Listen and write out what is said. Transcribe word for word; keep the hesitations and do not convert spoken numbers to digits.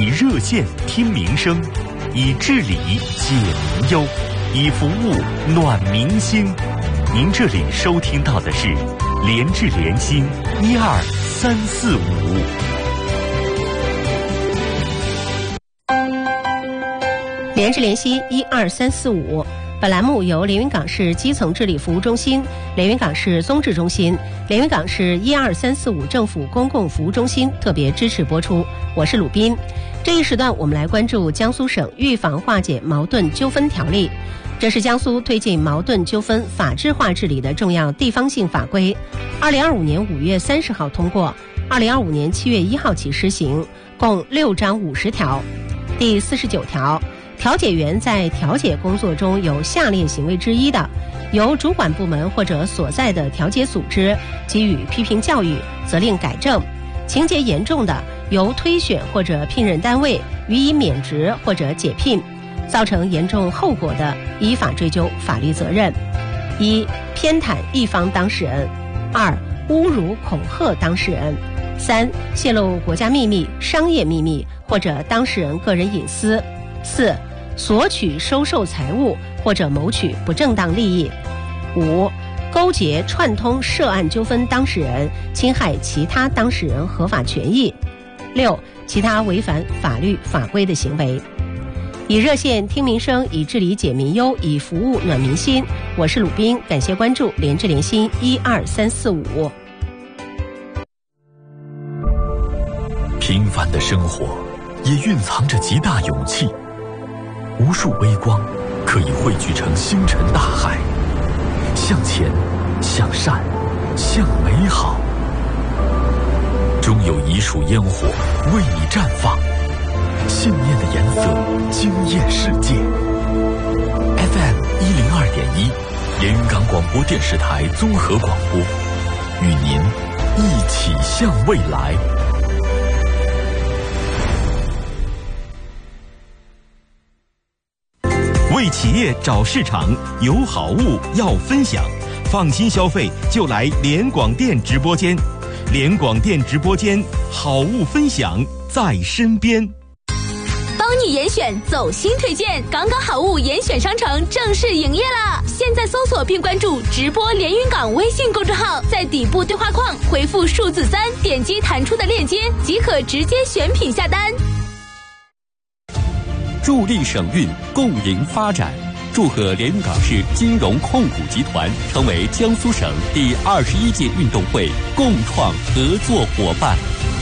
以热线听民生，以治理解民忧，以服务暖民心。您这里收听到的是联治联心一二三四五。 联治联心一二三四五。本栏目由连云港市基层治理服务中心、连云港市综治中心、连云港市一二三四五政府公共服务中心特别支持播出。我是鲁斌。这一时段我们来关注江苏省预防化解矛盾纠纷条例。这是江苏推进矛盾纠纷法治化治理的重要地方性法规，二零二五年五月三十号通过，二零二五年七月一号起施行，共六章五十条。第四十九条，调解员在调解工作中有下列行为之一的，由主管部门或者所在的调解组织给予批评教育，责令改正；情节严重的，由推选或者聘任单位予以免职或者解聘；造成严重后果的，依法追究法律责任。一、偏袒一方当事人；二、侮辱恐吓当事人；三、泄露国家秘密、商业秘密或者当事人个人隐私；四、索取收受财物或者谋取不正当利益；五、勾结串通涉案纠纷当事人侵害其他当事人合法权益；六、其他违反法律法规的行为。以热线听民生，以治理解民忧，以服务暖民心。我是鲁斌，感谢关注联治联心一二三四五。 平凡的生活也蕴藏着极大勇气，无数微光可以汇聚成星辰大海，向前，向善，向美好。终有一束烟火为你绽放，信念的颜色惊艳世界。F M 一零二点一，连云港广播电视台综合广播，与您一起向未来。为企业找市场，有好物要分享，放心消费就来联广电直播间。联广电直播间，好物分享在身边。 帮你严选走心推荐，港港好物严选商城正式营业啦！现在搜索并关注直播连云港微信公众号，在底部对话框回复数字三，点击弹出的链接即可直接选品下单。 助力省运，共赢发展。祝贺连云港市金融控股集团成为江苏省第二十一届运动会共创合作伙伴。